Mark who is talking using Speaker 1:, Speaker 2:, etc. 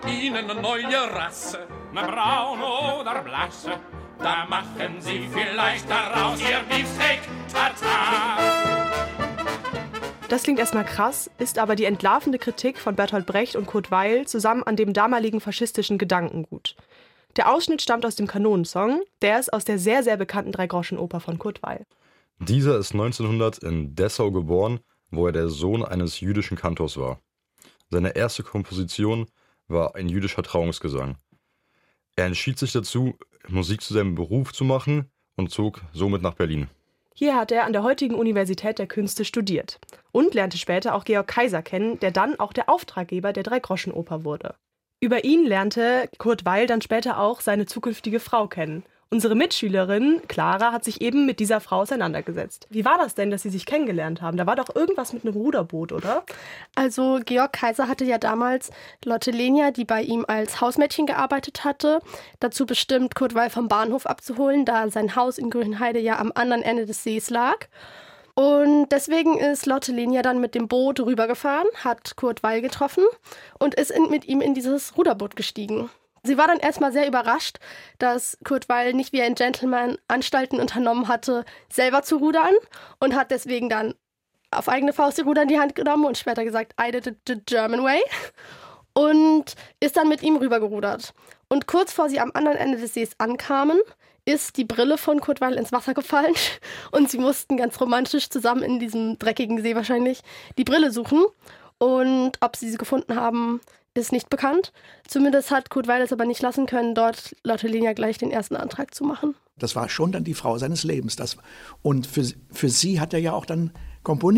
Speaker 1: Ihnen eine neue Rasse, na braun oder blasse, da machen Sie vielleicht daraus Ihr Beefsteak Tartar.
Speaker 2: Das klingt erstmal krass, ist aber die entlarvende Kritik von Bertolt Brecht und Kurt Weill zusammen an dem damaligen faschistischen Gedankengut. Der Ausschnitt stammt aus dem Kanonensong, der ist aus der sehr, sehr bekannten Dreigroschenoper von Kurt Weill.
Speaker 3: Dieser ist 1900 in Dessau geboren, wo er der Sohn eines jüdischen Kantors war. Seine erste Komposition war ein jüdischer Trauungsgesang. Er entschied sich dazu, Musik zu seinem Beruf zu machen und zog somit nach Berlin.
Speaker 2: Hier hat er an der heutigen Universität der Künste studiert und lernte später auch Georg Kaiser kennen, der dann auch der Auftraggeber der Dreigroschenoper wurde. Über ihn lernte Kurt Weill dann später auch seine zukünftige Frau kennen. Unsere Mitschülerin Clara hat sich eben mit dieser Frau auseinandergesetzt. Wie war das denn, dass sie sich kennengelernt haben? Da war doch irgendwas mit einem Ruderboot, oder?
Speaker 4: Also Georg Kaiser hatte ja damals Lotte Lenya, die bei ihm als Hausmädchen gearbeitet hatte, dazu bestimmt, Kurt Weill vom Bahnhof abzuholen, da sein Haus in Grünheide ja am anderen Ende des Sees lag. Und deswegen ist Lotte Lenya dann mit dem Boot rübergefahren, hat Kurt Weill getroffen und ist mit ihm in dieses Ruderboot gestiegen. Sie war dann erstmal sehr überrascht, dass Kurt Weill nicht wie ein Gentleman Anstalten unternommen hatte, selber zu rudern und hat deswegen dann auf eigene Faust die Ruder in die Hand genommen und später gesagt, I did it the German way und ist dann mit ihm rübergerudert. Und kurz vor sie am anderen Ende des Sees ankamen, ist die Brille von Kurt Weill ins Wasser gefallen und sie mussten ganz romantisch zusammen in diesem dreckigen See wahrscheinlich die Brille suchen. Und ob sie gefunden haben, ist nicht bekannt. Zumindest hat Kurt Weill es aber nicht lassen können, dort Lotte Lenya gleich den ersten Antrag zu machen.
Speaker 5: Das war schon dann die Frau seines Lebens. Und für sie hat er ja auch dann komponiert.